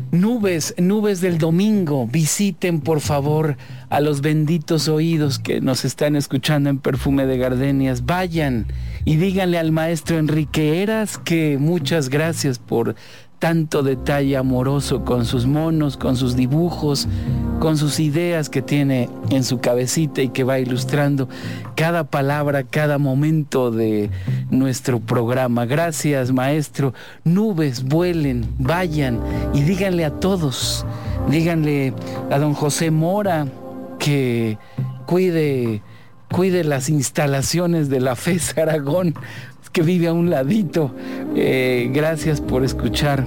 Nubes, nubes del domingo, visiten por favor a los benditos oídos que nos están escuchando en Perfume de Gardenias. Vayan y díganle al maestro Enrique Eras que muchas gracias por tanto detalle amoroso con sus monos, con sus dibujos, con sus ideas que tiene en su cabecita y que va ilustrando cada palabra, cada momento de nuestro programa. Gracias, maestro. Nubes, vuelen, vayan y díganle a todos, díganle a don José Mora que cuide las instalaciones de la FES Aragón, que vive a un ladito. Gracias por escuchar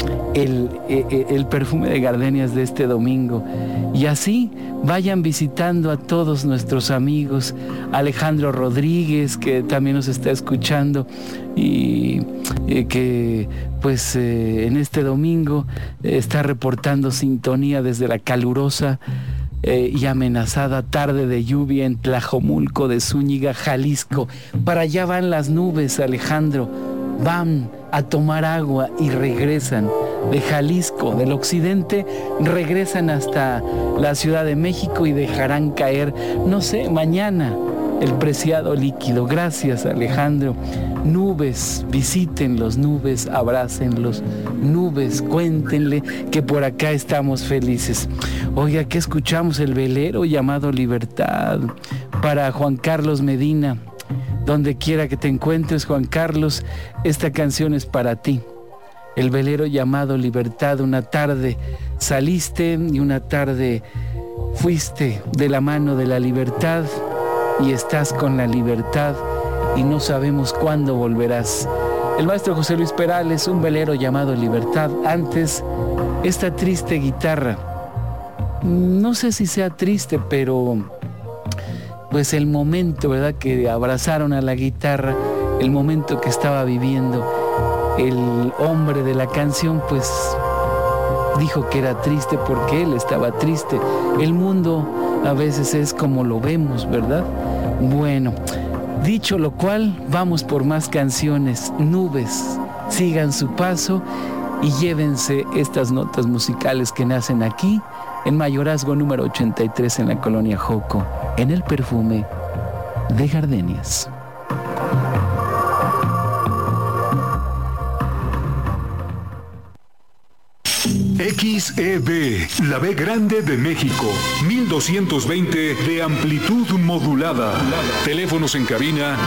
el Perfume de Gardenias de este domingo. Y así vayan visitando a todos nuestros amigos. Alejandro Rodríguez, que también nos está escuchando y que pues en este domingo está reportando sintonía desde la calurosa y amenazada tarde de lluvia en Tlajomulco de Zúñiga, Jalisco. Para allá van las nubes, Alejandro. Van a tomar agua y regresan de Jalisco, del occidente, regresan hasta la Ciudad de México y dejarán caer, no sé, mañana el preciado líquido. Gracias, Alejandro. Nubes, visítenlos, nubes, abrácenlos, nubes, cuéntenle que por acá estamos felices. Oiga, ¿qué escuchamos? El velero llamado Libertad, para Juan Carlos Medina. Donde quiera que te encuentres, Juan Carlos, esta canción es para ti. El velero llamado Libertad. Una tarde saliste y una tarde fuiste de la mano de la libertad y estás con la libertad y no sabemos cuándo volverás. El maestro José Luis Perales, un velero llamado Libertad. Antes, esta triste guitarra. No sé si sea triste, pero pues el momento, ¿verdad?, que abrazaron a la guitarra, el momento que estaba viviendo el hombre de la canción, pues dijo que era triste porque él estaba triste. El mundo a veces es como lo vemos, ¿verdad? Bueno, dicho lo cual, vamos por más canciones. Nubes, sigan su paso y llévense estas notas musicales que nacen aquí, en Mayorazgo número 83 en la colonia Joco, en el Perfume de Gardenias. XEB, la B grande de México, 1220 de amplitud modulada. Teléfonos en cabina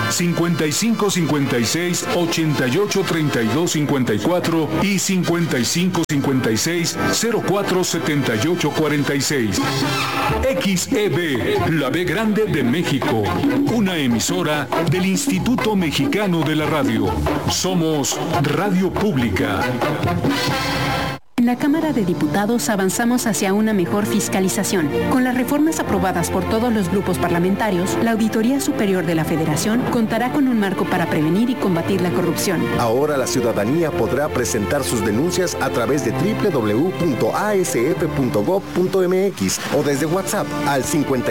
5556 88 32 54 y 5556 04 78 46. XEB, la B grande de México, una emisora del Instituto Mexicano de la Radio. Somos Radio Pública. En la Cámara de Diputados avanzamos hacia una mejor fiscalización. Con las reformas aprobadas por todos los grupos parlamentarios, la Auditoría Superior de la Federación contará con un marco para prevenir y combatir la corrupción. Ahora la ciudadanía podrá presentar sus denuncias a través de www.asf.gov.mx o desde WhatsApp al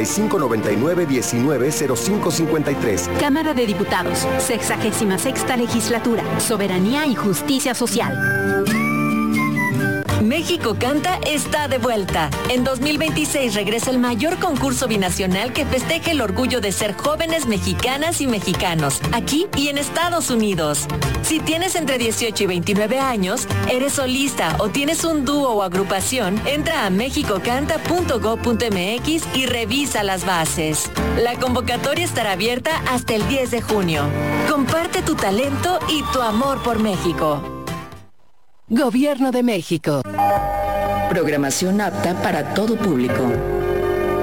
5599-190553. Cámara de Diputados, 66ª Legislatura, Soberanía y Justicia Social. México Canta está de vuelta. En 2026 regresa el mayor concurso binacional que festeje el orgullo de ser jóvenes mexicanas y mexicanos, aquí y en Estados Unidos. Si tienes entre 18 y 29 años, eres solista o tienes un dúo o agrupación, entra a mexicocanta.gov.mx y revisa las bases. La convocatoria estará abierta hasta el 10 de junio. Comparte tu talento y tu amor por México. Gobierno de México. Programación apta para todo público.